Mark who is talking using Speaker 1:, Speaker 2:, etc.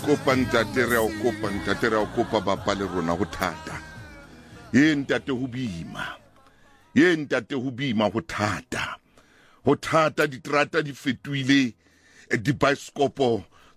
Speaker 1: kopa ntate re a kopa bapa le rona ho thata. Ntate ho bima. Ntate ho bima ho thata. Ho thata diterata di fetohile di bioscopo